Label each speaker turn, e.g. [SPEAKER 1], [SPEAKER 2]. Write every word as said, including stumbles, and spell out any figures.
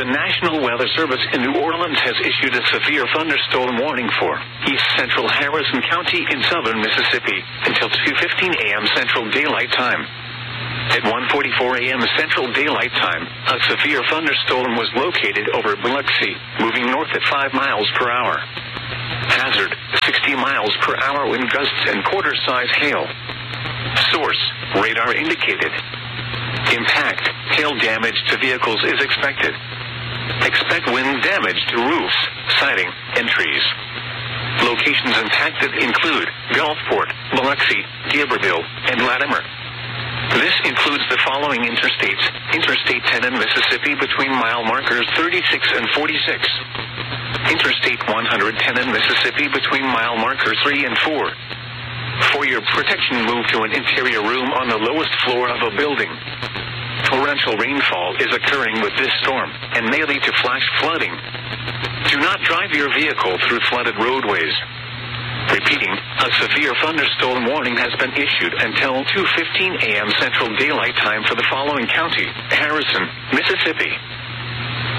[SPEAKER 1] National Weather Service in New Orleans has issued a severe thunderstorm warning for east central Harrison County in southern Mississippi until two fifteen a.m. Central Daylight Time. At one forty-four a.m. Central Daylight Time, a severe thunderstorm was located over Biloxi, moving north at five miles per hour. Hazard, sixty miles per hour wind gusts and quarter-size hail. Source, radar indicated. Impact, hail damage to vehicles is expected. Expect wind damage to roofs, siding, and trees. Locations impacted include Gulfport, Biloxi, Gilbertville, and Latimer. This includes the following interstates: Interstate ten in Mississippi between mile markers thirty-six and forty-six. Interstate one hundred ten in Mississippi between mile markers three and four. For your protection, move to an interior room on the lowest floor of a building. Torrential rainfall is occurring with this storm and may lead to flash flooding. Do not drive your vehicle through flooded roadways. Repeating, a severe thunderstorm warning has been issued until two fifteen a.m. Central Daylight Time for the following county: Harrison, Mississippi,